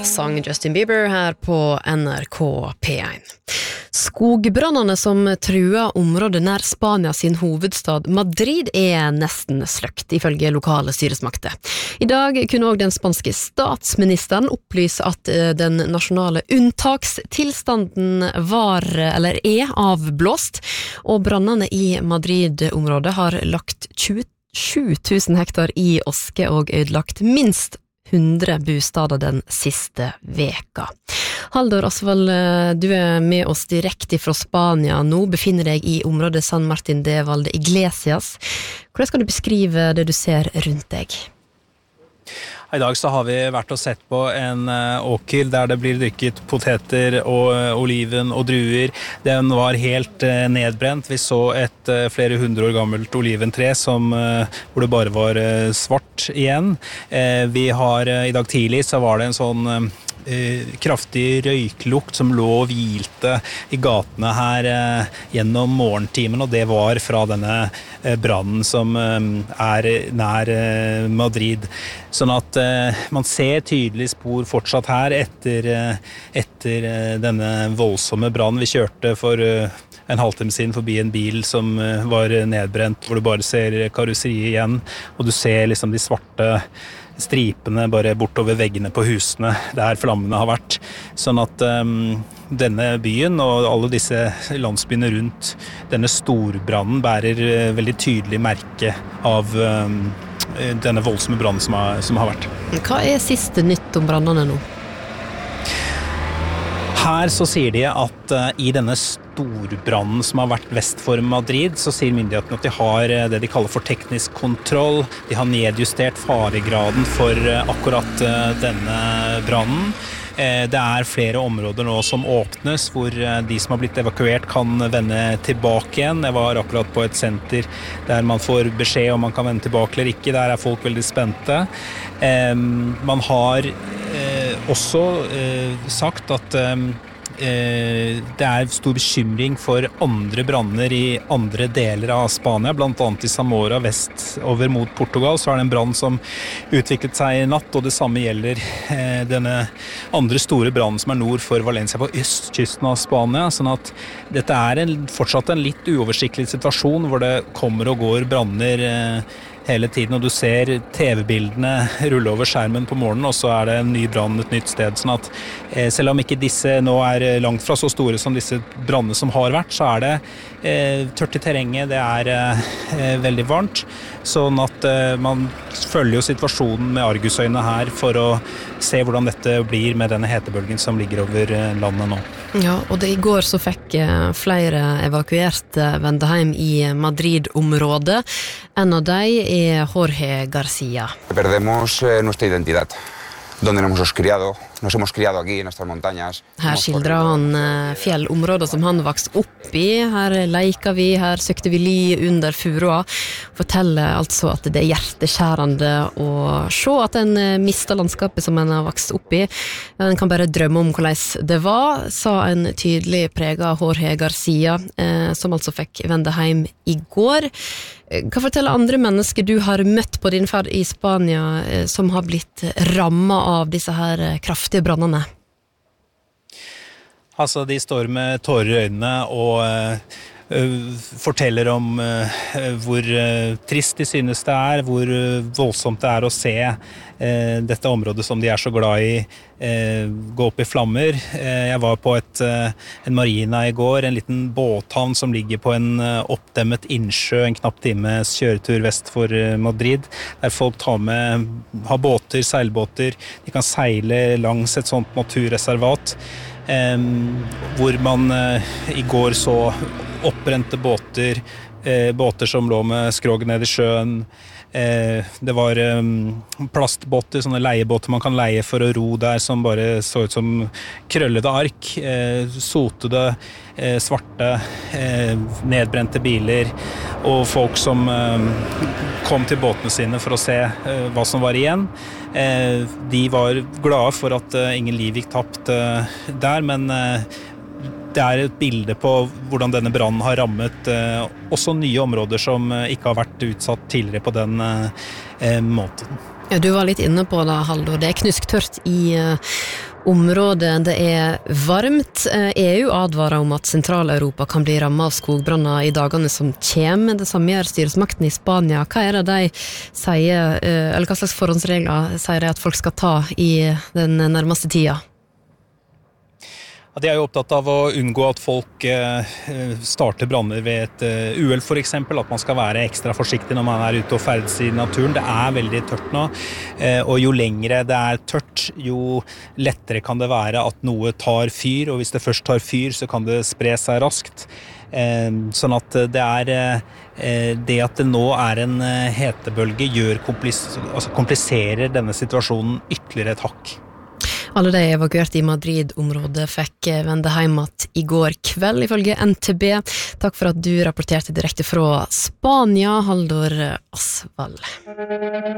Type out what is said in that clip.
sang Justin Bieber her på NRK P1. Skogbrannene som truer området nær Spania sin hovedstad Madrid nesten sløkt, ifølge lokale styresmakter. I dag kunne også den spanske statsministeren opplyse at den nasjonale unntakstilstanden avblåst, og brannene i Madrid-området har lagt 27 000 hektar i oske og ødelagt minst 100 bostader den siste veka. Haldor Osvald, du med oss direkte fra Spania nå, befinner deg i området San Martín de Valdeiglesias. Hvordan skal du beskrive det du ser rundt deg? I dag så har vi vært og sett på en åker der det blir dyrket poteter og oliven og druer. Den var helt nedbrent. Vi så et flere 100 år gammelt oliventre hvor det bare var svart igjen. I dag tidlig så var det en sånn kraftig røyklukt som lå og hvilte i gatene her gjennom morgentimen, og det var fra denne brannen som nær Madrid. Sånn at man ser tydelig spor fortsatt her etter denne voldsomme brannen. Vi kjørte for en halvtime siden forbi en bil som var nedbrent, hvor du bare ser karosseriet igjen, og du ser liksom de svarte stripene bare bortover veggene på husene der flammene har vært. Sånn at denne byen og alle disse landsbyene rundt denne storbrannen bærer veldig tydelig merke av denne voldsomme brannen som har vært. Hva siste nytt om brannene nå? Her så sier de at i denne storbrannen som har vært vest for Madrid, så sier myndighetene at de har det de kaller for teknisk kontroll. De har nedjustert faregraden for akkurat denne brannen. Det flere områder nå som åpnes, hvor de som har blitt evakuert kan vende tilbake igjen. Jeg var akkurat på et senter der man får beskjed om man kan vende tilbake eller ikke. Der folk veldig spente. Man har også sagt at det stor bekymring for andre branner i andre deler av Spania, blant annet i Zamora vest over mot Portugal. Så det en brann som utviklet seg i natt, og det samme gjelder denne andre store brannen som nord for Valencia på østkysten av Spania. Sånn at dette fortsatt en litt uoversiktlig situasjon hvor det kommer og går branner hele tiden, og du ser TV-bildene rulle over skjermen på morgenen, og så det en ny brann et nytt sted. Sånn at selv om ikke disse nå langt fra så store som disse brannene som har vært, så det tørt i terrenget, det veldig varmt. Sånn at man følger jo situasjonen med argusøyne her for å se hvordan dette blir med denne hetebølgen som ligger over landet nå. Ja, og i går så fikk flere evakuerte vende hjem i Madrid-området. En av dem Jorge Garcia. Perdemos nuestra identidad. Donde nos hemos criado aquí en estas montañas. Her skildrer han fjellområder som han vokste opp i. Her leker vi, her søkte vi ly under furua. Forteller altså at det hjerteskjærende å se at en mister landskapet som en har vokst opp i. En kan bare drømme om hvordan det var, sa en tydelig preget Jorge Garcia, som altså fikk vende hjem i går. Hva forteller andre mennesker du har møtt på din ferd i Spania som har blitt rammet av disse her kraftige brannene? Altså, de står med tårer i øynene og forteller om hvor trist de synes det hvor voldsomt det å se dette området som de så glad i gå opp i flammer. Jeg var på en marina i går, en liten båthavn som ligger på en oppdemmet innsjø, en knapp times kjøretur vest for Madrid, der folk har båter, seilbåter, de kan seile langs et sånt naturreservat, hvor man i går så oppbrente båter som lå med skrog ned i sjøen. Det var plastbåter, sånne leiebåter man kan leie for å ro der, som bare så ut som krøllede ark, sotede, svarte, nedbrente biler, og folk som kom til båtene sine for å se hva som var igjen. De var glade for at ingen liv gikk tapt der, men det et bilde på hvordan denne brannen har rammet også nye områder som ikke har vært utsatt tidligere på den måten. Ja, du var litt inne på det, Haldor. Det knusktørt i Området det varmt. EU advarer om at Sentral-Europa kan bli rammet av skogbranner i dagene som kommer. Det samme gjør styresmakten i Spania. Hva det de sier, eller hva slags forhåndsregler sier de at folk skal ta i den nærmeste tida? De jo opptatt av å unngå at folk starter branner ved et uhell for eksempel, at man skal være ekstra forsiktig når man ute og ferdes i naturen. Det veldig tørt nå, og jo lengre det tørt, jo lettere kan det være at noe tar fyr, og hvis det først tar fyr, så kan det spre seg raskt. Sånn at det at det nå en hetebølge kompliserer denne situasjonen ytterligere et hakk. Alle de evakuerte i Madrid-området fikk vende hjem i går kveld, ifølge NTB. Takk for at du rapporterte direkte fra Spania, Haldor Asvald.